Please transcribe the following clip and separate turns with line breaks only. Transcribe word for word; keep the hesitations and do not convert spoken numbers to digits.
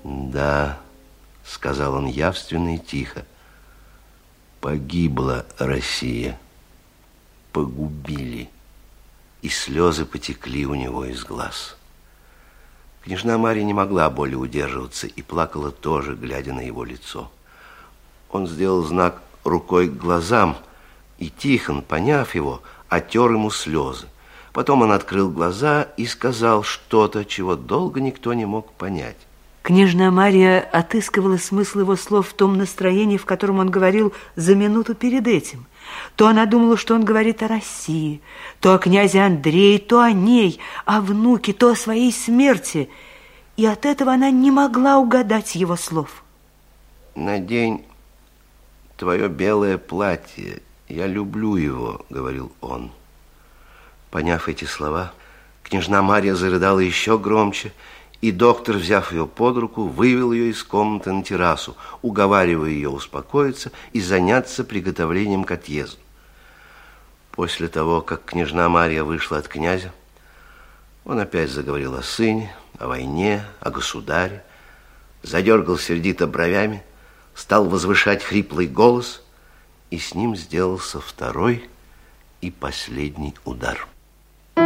Да, сказал он явственно и тихо. Погибла Россия. Погубили. И слезы потекли у него из глаз. Княжна Марья не могла более удерживаться и плакала тоже, глядя на его лицо. Он сделал знак рукой к глазам, и Тихон, поняв его, отер ему слезы. Потом он открыл глаза и сказал что-то, чего долго никто не мог понять.
Княжна Марья отыскивала смысл его слов в том настроении, в котором он говорил за минуту перед этим. То она думала, что он говорит о России, то о князе Андрее, то о ней, о внуке, то о своей смерти. И от этого она не могла угадать его слов.
«Надень твое белое платье, я люблю его», — говорил он. Поняв эти слова, княжна Марья зарыдала еще громче, и доктор, взяв ее под руку, вывел ее из комнаты на террасу, уговаривая ее успокоиться и заняться приготовлением к отъезду. После того, как княжна Марья вышла от князя, он опять заговорил о сыне, о войне, о государе, задергал сердито бровями, стал возвышать хриплый голос, и с ним сделался второй и последний удар.